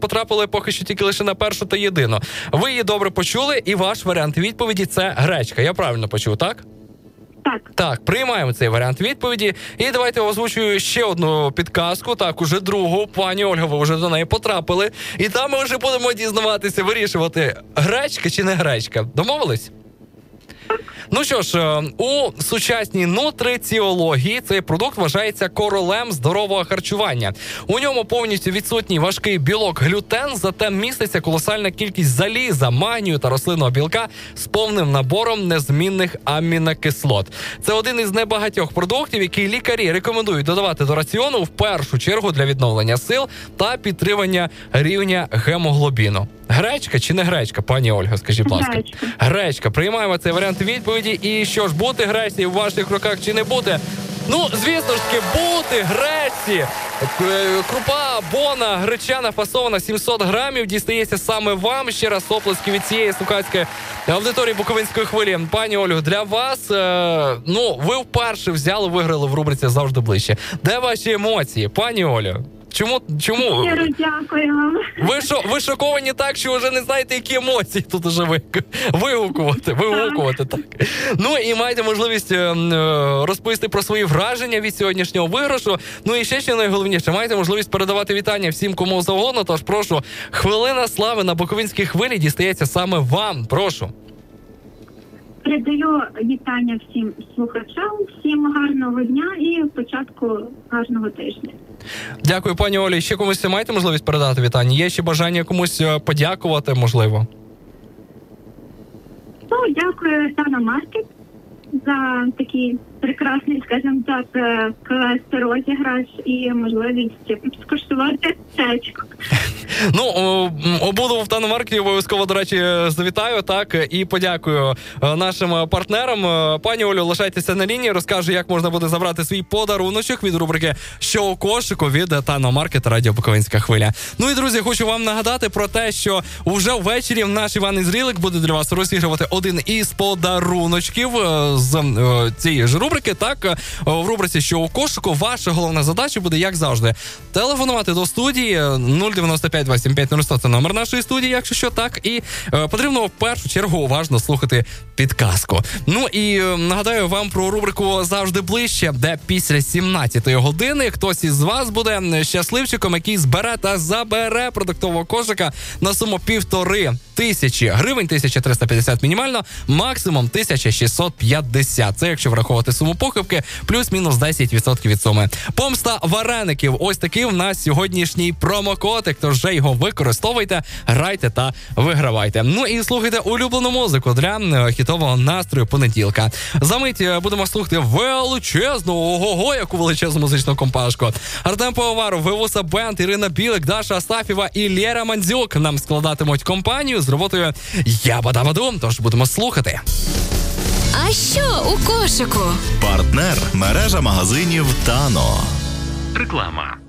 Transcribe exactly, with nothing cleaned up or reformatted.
потрапили поки що тільки лише на першу та єдину. Ви її добре почули, і ваш варіант відповіді – це гречка. Я правильно почув, так? Так. Так, приймаємо цей варіант відповіді. І давайте озвучую ще одну підказку. Так, уже другу. Пані Ольга, ви вже до неї потрапили. І там ми вже будемо дізнаватися, вирішувати, гречка чи не гречка. Домовились? Ну що ж, у сучасній нутриціології цей продукт вважається королем здорового харчування. У ньому повністю відсутній важкий білок глютен, зате міститься колосальна кількість заліза, магнію та рослинного білка з повним набором незмінних амінокислот. Це один із небагатьох продуктів, які лікарі рекомендують додавати до раціону в першу чергу для відновлення сил та підтримання рівня гемоглобіну. Гречка чи не гречка, пані Ольга, скажіть, будь ласка. Гречка. Гречка. Приймаємо цей варіант відповіді. І що ж, бути гречці в ваших руках чи не бути? Ну, звісно ж таки, бути гречці. Крупа бона гречана фасована сімсот грамів дістається саме вам. Ще раз оплески від цієї слухацької аудиторії Буковинської хвилі. Пані Ольго, для вас, е, ну, ви вперше взяли, виграли в рубриці «Завжди ближче». Де ваші емоції, пані Олю? Чому? Чому? Щиро дякую вам. Ви шо, ви шоковані так, що вже не знаєте, які емоції тут уже ви, вигукувати, вигукувати так. Ну і маєте можливість е, розповісти про свої враження від сьогоднішнього виграшу. Ну і ще що найголовніше, маєте можливість передавати вітання всім, кому завгодно. Тож прошу, хвилина слави на Буковинській хвилі дістається саме вам. Прошу. Передаю вітання всім слухачам, всім гарного дня і початку гарного тижня. Дякую, пані Олі. Ще комусь маєте можливість передати вітання? Є ще бажання комусь подякувати, можливо? Ну, дякую Тано Маркет за такий прекрасний, скажімо так, квест розіграш і можливість скуштувати чечку. Ну, обуду в Тано-маркеті обов'язково, до речі, завітаю, так, і подякую нашим партнерам. Пані Олю, лишайтеся на лінії, розкажу, як можна буде забрати свій подаруночок від рубрики «Що у кошику» від Тано-маркет Радіо Буковинська хвиля. Ну і, друзі, хочу вам нагадати про те, що вже ввечері наш Іван Ізрілик буде для вас розігрувати один із подаруночків з цієї ж рубрики, так, в рубриці «Що у кошику». Ваша головна задача буде, як завжди, телефонувати до студії нуль дев'яносто п'ять двадцять сім п'ять нуль сто, це номер нашої студії, якщо що, так, і е, потрібно в першу чергу уважно слухати підказку. Ну і е, нагадаю вам про рубрику «Завжди ближче», де після сімнадцятої години хтось із вас буде щасливчиком, який збере та забере продуктового кошика на суму півтори тисячі гривень, тисяча триста п'ятдесят мінімально, максимум тисяча шістсот п'ятдесят. Це якщо враховувати суму покупки, плюс-мінус десять відсотків від суми. Помста вареників. Ось такий в нас сьогоднішній промокодик, тож вже його використовуйте, грайте та вигравайте. Ну і слухайте улюблену музику для хітового настрою понеділка. Замить будемо слухати величезну, ого-го, яку величезну музичну компашку. Артем Пивоваров, Вивуса Бенд, Ірина Білик, Даша Астафєва і Лєра Мандзюк нам складатимуть компанію з роботою «Ябадабаду», тож будемо слухати. А що у кошику? Партнер – мережа магазинів «Тано». Реклама.